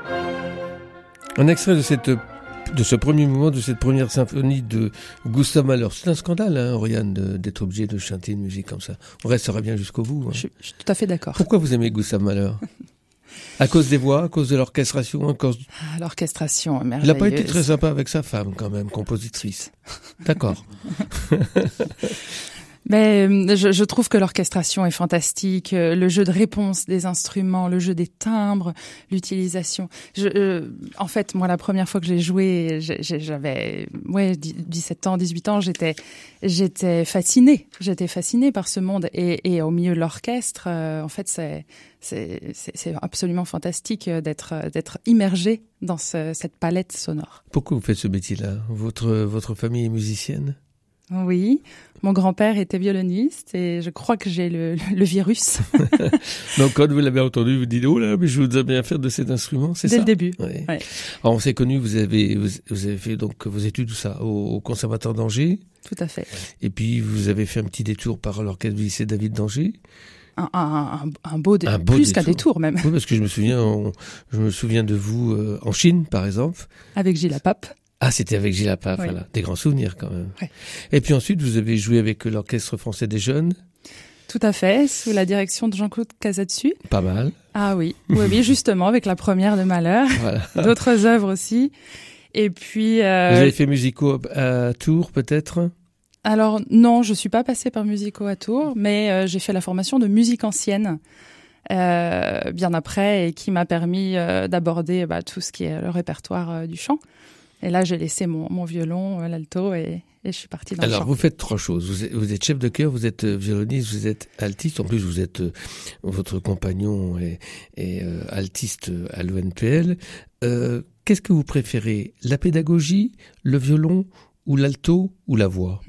Un extrait de ce premier mouvement, de cette première symphonie de Gustav Mahler. C'est un scandale, Oriane, d'être obligé de chanter une musique comme ça. On restera bien jusqu'au bout. Je suis tout à fait d'accord. Pourquoi vous aimez Gustav Mahler? À cause des voix, à cause de l'orchestration, à cause... L'orchestration, merveilleuse. Il n'a pas été très sympa avec sa femme, quand même, compositrice. D'accord. Mais je trouve que l'orchestration est fantastique, le jeu de réponse des instruments, le jeu des timbres, l'utilisation. En fait, moi, la première fois que j'ai joué, j'avais 17 ans, 18 ans, j'étais fascinée. J'étais fascinée par ce monde. Et au milieu de l'orchestre, en fait, c'est absolument fantastique d'être immergé dans cette palette sonore. Pourquoi vous faites ce métier-là? Votre famille est musicienne? Oui, mon grand-père était violoniste et je crois que j'ai le virus. Donc quand vous l'avez entendu, vous dites « Oh là, mais je voudrais bien faire de cet instrument », c'est ça? Dès le début, ouais. Ouais. Alors on s'est connus, vous avez fait donc vos études, tout ça, au Conservatoire d'Angers. Tout à fait. Et puis vous avez fait un petit détour par l'orchestre du lycée David d'Angers. Un beau plus qu'un détour même. Oui, parce que je me souviens de vous en Chine, par exemple. Avec Gilles Pape. Ah, c'était avec Gilles Pape, oui. Voilà. Des grands souvenirs quand même. Ouais. Et puis ensuite, vous avez joué avec l'Orchestre français des jeunes. Tout à fait, sous la direction de Jean-Claude Casatsu. Pas mal. Ah oui, oui, justement, avec la première de Mahler. Voilà. D'autres œuvres aussi. Et puis... Vous avez fait Musico à Tours, peut-être? Alors non, je suis pas passée par Musico à Tours, mais j'ai fait la formation de musique ancienne bien après, et qui m'a permis d'aborder tout ce qui est le répertoire du chant. Et là, j'ai laissé mon violon, l'alto, et je suis partie dans le chant. Alors, vous faites trois choses. Vous êtes chef de chœur, vous êtes violoniste, vous êtes altiste. En plus, vous êtes votre compagnon est altiste à l'ONPL. Qu'est-ce que vous préférez? La pédagogie, le violon, ou l'alto, ou la voix?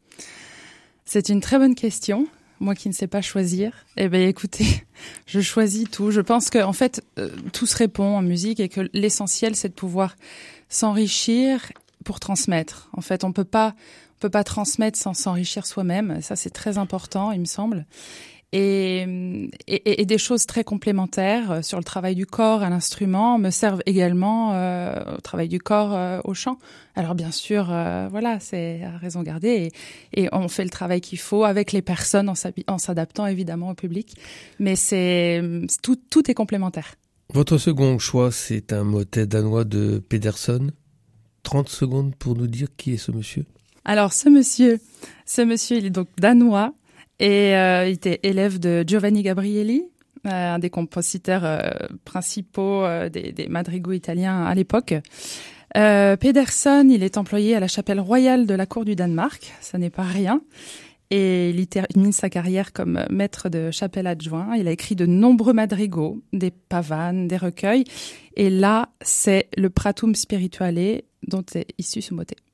C'est une très bonne question. Moi qui ne sais pas choisir, eh ben écoutez, je choisis tout. Je pense que en fait tout se répond en musique et que l'essentiel c'est de pouvoir s'enrichir pour transmettre. En fait, on peut pas transmettre sans s'enrichir soi-même. Ça c'est très important, il me semble. Et des choses très complémentaires sur le travail du corps à l'instrument me servent également au travail du corps au chant. Alors bien sûr, voilà, c'est à raison gardée et on fait le travail qu'il faut avec les personnes en s'adaptant évidemment au public. Mais tout est complémentaire. Votre second choix, c'est un motet danois de Pedersen. 30 secondes pour nous dire qui est ce monsieur. Alors ce monsieur, il est donc danois. Et il était élève de Giovanni Gabrieli, un des compositeurs principaux des madrigaux italiens à l'époque. Pedersen, il est employé à la chapelle royale de la cour du Danemark, ça n'est pas rien. Et il termine sa carrière comme maître de chapelle adjoint. Il a écrit de nombreux madrigaux, des pavanes, des recueils. Et là, c'est le Pratum Spirituale dont est issu ce motet.